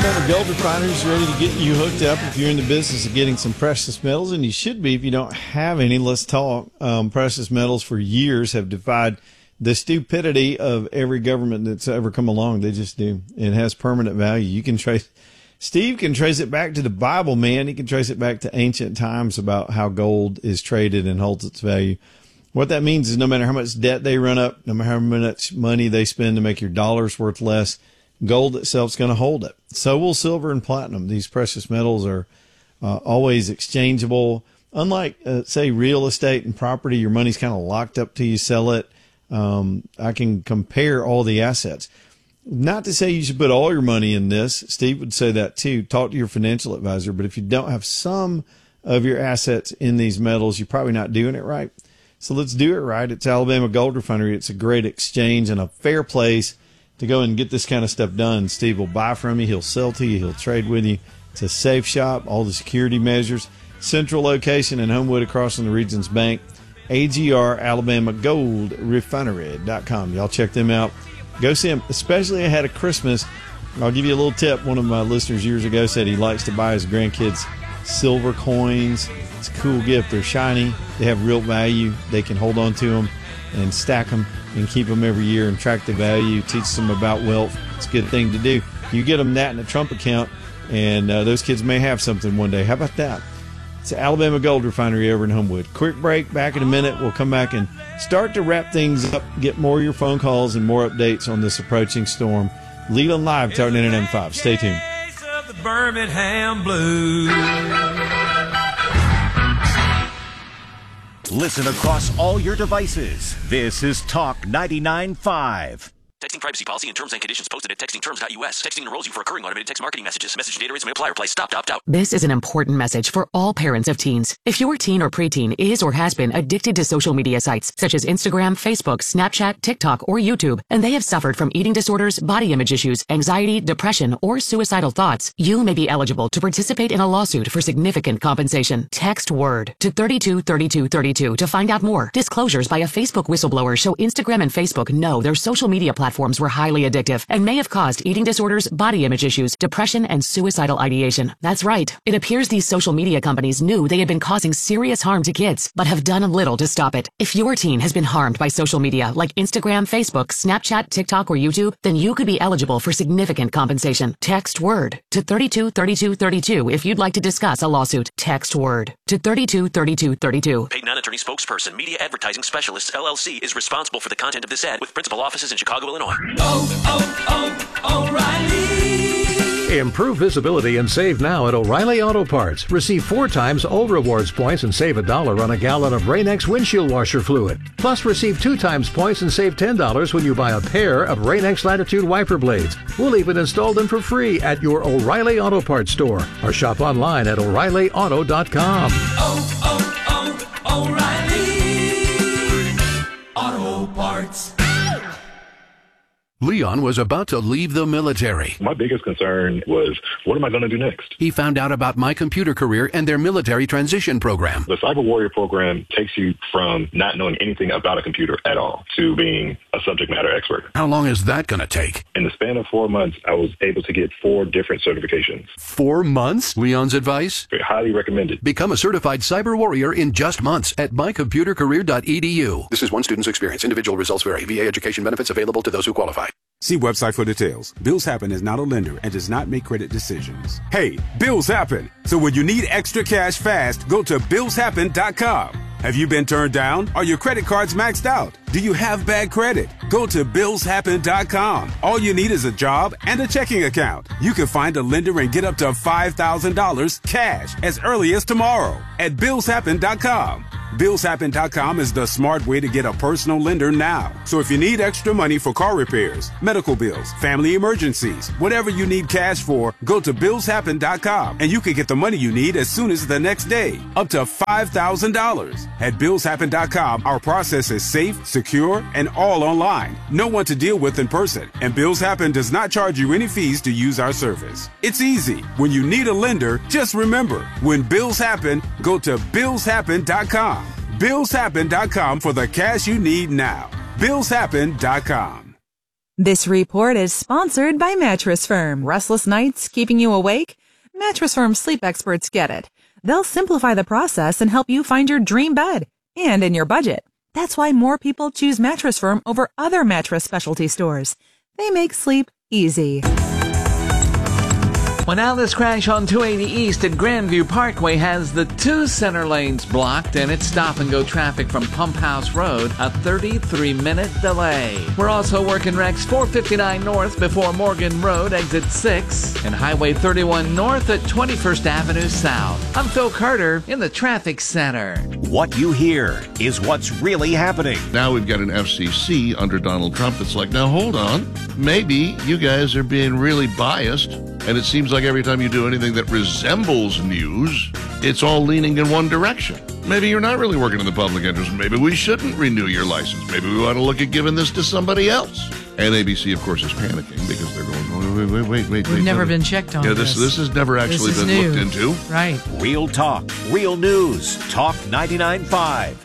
Alabama Gold Refinery is ready to get you hooked up if you're in the business of getting some precious metals, and you should be if you don't have any. Let's talk. Precious metals for years have defied the stupidity of every government that's ever come along. They just do. It has permanent value. You can trace. Steve can trace it back to the Bible, man. He can trace it back to ancient times about how gold is traded and holds its value. What that means is no matter how much debt they run up, no matter how much money they spend to make your dollars worth less, gold itself is going to hold it. So will silver and platinum. These precious metals are always exchangeable. Unlike, say, real estate and property, your money's kind of locked up till you sell it. I can compare all the assets. Not to say you should put all your money in this. Steve would say that too. Talk to your financial advisor. But if you don't have some of your assets in these metals, you're probably not doing it right. So let's do it right. It's Alabama Gold Refinery. It's a great exchange and a fair place to go and get this kind of stuff done. Steve will buy from you. He'll sell to you. He'll trade with you. It's a safe shop. All the security measures. Central location in Homewood across from the Regions Bank. AGR, Alabama Gold Refinery.com. Y'all check them out. Go see them, especially ahead of Christmas. I'll give you a little tip. One of my listeners years ago said he likes to buy his grandkids silver coins. It's a cool gift. They're shiny. They have real value. They can hold on to them and stack them and keep them every year and track the value, teach them about wealth. It's a good thing to do. You get them that in a Trump account, and those kids may have something one day. How about that? It's Alabama Gold Refinery over in Homewood. Quick break. Back in a minute. We'll come back and start to wrap things up, get more of your phone calls and more updates on this approaching storm. Lead on live, Tartan 99.5. Stay tuned. The Birmingham Blues. Listen across all your devices. This is Talk 99.5. Texting privacy policy and terms and conditions posted at textingterms.us. Texting enrolls you for recurring automated text marketing messages. Message data rates may apply. Reply stop to opt out. This is an important message for all parents of teens. If your teen or preteen is or has been addicted to social media sites such as Instagram, Facebook, Snapchat, TikTok, or YouTube, and they have suffered from eating disorders, body image issues, anxiety, depression, or suicidal thoughts, you may be eligible to participate in a lawsuit for significant compensation. Text WORD to 323232 to find out more. Disclosures by a Facebook whistleblower show Instagram and Facebook know their social media platforms were highly addictive and may have caused eating disorders, body image issues, depression, and suicidal ideation. That's right. It appears these social media companies knew they had been causing serious harm to kids, but have done little to stop it. If your teen has been harmed by social media like Instagram, Facebook, Snapchat, TikTok, or YouTube, then you could be eligible for significant compensation. Text WORD to 323232 if you'd like to discuss a lawsuit. Text WORD to 323232. Paid non-attorney spokesperson, Media Advertising Specialists, LLC, is responsible for the content of this ad with principal offices in Chicago, Illinois. O'Reilly. Improve visibility and save now at O'Reilly Auto Parts. Receive 4 times O Rewards points and save $1 on a gallon of Rain-X windshield washer fluid. Plus, receive 2 times points and save $10 when you buy a pair of Rain-X Latitude wiper blades. We'll even install them for free at your O'Reilly Auto Parts store or shop online at O'ReillyAuto.com. O'Reilly Auto Parts. Leon was about to leave the military. My biggest concern was, what am I going to do next? He found out about My Computer Career and their military transition program. The Cyber Warrior program takes you from not knowing anything about a computer at all to being a subject matter expert. How long is that going to take? In the span of 4 months, I was able to get 4 different certifications. 4 months? Leon's advice? Highly recommended. Become a certified cyber warrior in just months at mycomputercareer.edu. This is one student's experience. Individual results vary. VA education benefits available to those who qualify. See website for details. Bills Happen is not a lender and does not make credit decisions. Hey, bills happen. So when you need extra cash fast, go to billshappen.com. Have you been turned down? Are your credit cards maxed out? Do you have bad credit? Go to billshappen.com. All you need is a job and a checking account. You can find a lender and get up to $5,000 cash as early as tomorrow at billshappen.com. Billshappen.com is the smart way to get a personal lender now. So if you need extra money for car repairs, medical bills, family emergencies, whatever you need cash for, go to billshappen.com and you can get the money you need as soon as the next day, up to $5,000. At billshappen.com, our process is safe, secure, and all online. No one to deal with in person. And Bills Happen does not charge you any fees to use our service. It's easy. When you need a lender, just remember, when bills happen, go to billshappen.com. Billshappen.com for the cash you need now. Billshappen.com. This report is sponsored by Mattress Firm. Restless nights keeping you awake? Mattress Firm sleep experts get it. They'll simplify the process and help you find your dream bed and in your budget. That's why more people choose Mattress Firm over other mattress specialty stores. They make sleep easy. Well, now this crash on 280 East at Grandview Parkway has the 2 center lanes blocked and it's stop-and-go traffic from Pump House Road, a 33-minute delay. We're also working Rex 459 North before Morgan Road, exit 6, and Highway 31 North at 21st Avenue South. I'm Phil Carter in the traffic center. What you hear is what's really happening. Now we've got an FCC under Donald Trump that's like, now hold on, maybe you guys are being really biased. And it seems like every time you do anything that resembles news, it's all leaning in one direction. Maybe you're not really working in the public interest. Maybe we shouldn't renew your license. Maybe we ought to look at giving this to somebody else. And ABC, of course, is panicking because they're going, wait. We've never been checked on. Yeah, this has never actually been looked into. Right. Real talk, real news. Talk 99.5.